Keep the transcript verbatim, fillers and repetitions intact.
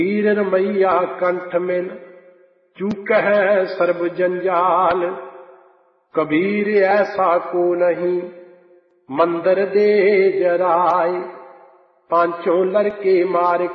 हीर रमैया कंठ मिल चूकह सर्ब जंजाल। कबीर ऐसा को नहीं मंदिर दे जराए, पांचों लड़के मार